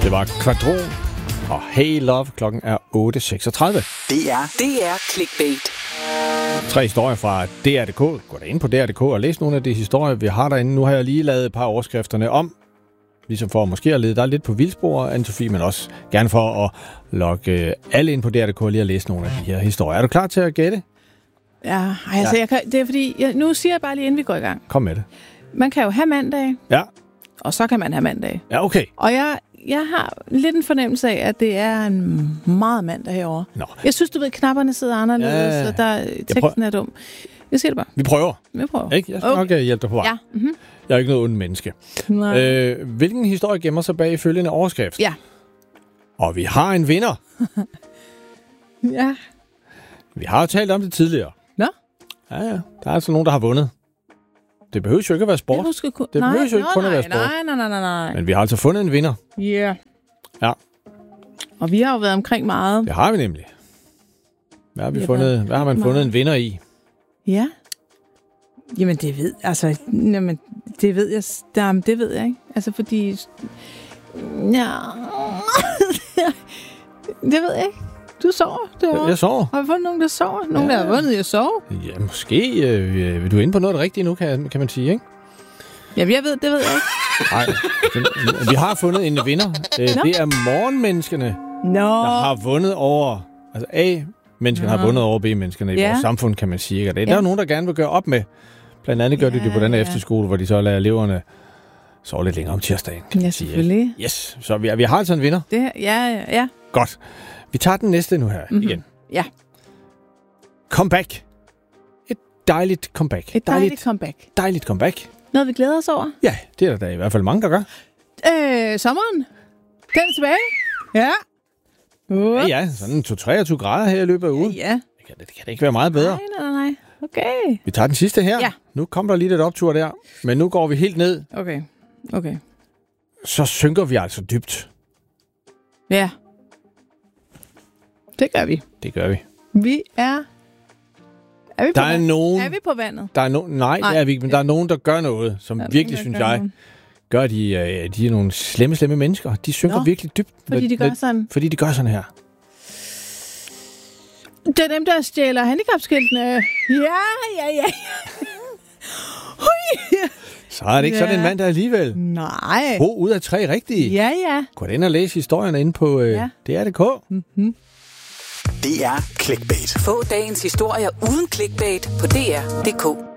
Det var Kvadron og Hey Love. Klokken er 8.36. Det er Clickbait. 3 historier fra DR.dk. Gå da ind på DR.dk og læs nogle af de historier, vi har derinde. Nu har jeg lige lavet et par overskrifterne om, ligesom for måske at lede dig lidt på vildspor, Anne-Sophie, men også gerne for at logge alle ind på DR.dk og lige at læse nogle af de her historier. Er du klar til at gætte? Ja, altså ja. Det er fordi, nu siger jeg bare lige, inden vi går i gang. Kom med det. Man kan jo have mandag, Ja. og så kan man have mandag. Ja, okay. Og jeg har lidt en fornemmelse af, at det er en meget mandag herovre. Nå. Jeg synes, du ved, knapperne sidder anderledes, og teksten er dum. Jeg siger det bare. Vi prøver. Ikke? Jeg skal nok hjælpe dig på vej. Ja. Mm-hmm. Jeg er ikke noget ondt menneske. Hvilken historie gemmer sig bag følgende overskrift? Ja. Og vi har en vinder. Ja. Vi har jo talt om det tidligere. Nå? Ja. Der er altså nogen, der har vundet. Det behøver jo ikke at være sport. Det behøver jo ikke kun at være sport. Nej. Men vi har altså fundet en vinder. Ja. Yeah. Ja. Og vi har jo været omkring meget. Det har vi nemlig. Hvad har man fundet en vinder i? Ja. Jamen, det ved jeg. Det ved jeg ikke. Altså, fordi... Ja. Det ved jeg ikke. Du sover derovre. Jeg sover. Har vi fundet nogen, der sover? Nogen, der har vundet i at sove? Ja, måske. Du er inde på noget rigtigt nu, kan man sige, ikke? Ja, det ved jeg ikke. Nej, vi har fundet en vinder. Det er morgenmenneskene, der har vundet over... Altså A-menneskene har vundet over B-menneskene i vores samfund, kan man sige. Ikke? Der er nogen, der gerne vil gøre op med. Blandt andet gør de det på den efterskole, hvor de så lader eleverne sove lidt længere om tirsdagen. Ja, selvfølgelig. Yes, så vi har altså en vinder. Ja. Godt. Vi tager den næste nu her igen. Ja. Comeback. Et dejligt comeback. Dejligt comeback. Noget, vi glæder os over? Ja, det er der i hvert fald mange, der gør. Sommeren. Den er tilbage. Ja. Ja, sådan 23 grader her i løbet af ugen. Ja. Det kan ikke være meget bedre. Nej. Okay. Vi tager den sidste her. Ja. Nu kommer der lige lidt optur der. Men nu går vi helt ned. Okay. Så synker vi altså dybt. Ja. Det gør vi. Det gør vi. Vi er vi på vandet? Nogen... Er vi på vandet? Nej, det er vi ikke, men der er nogen, der gør noget, som virkelig, synes jeg, gør, de er nogle slemme mennesker. De synker virkelig dybt. Fordi de gør sådan? Fordi de gør sådan her. Det er dem, der stjæler handicapskiltene. Ja. Så er det ikke sådan en mand, der alligevel. Nej. 2 ud af 3 rigtige. Ja. Gå ind og læse historierne inde på DR.dk. Mm-hmm. Det er Clickbait. Få dagens historier uden clickbait på DR.dk.